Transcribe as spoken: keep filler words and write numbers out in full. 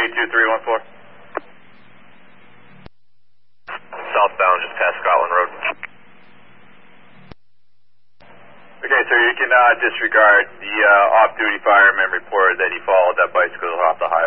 two three one four. Southbound, just past Scotland Road. Okay, sir, you can uh, disregard the uh, off-duty fireman report that he followed that bicycle off the highway.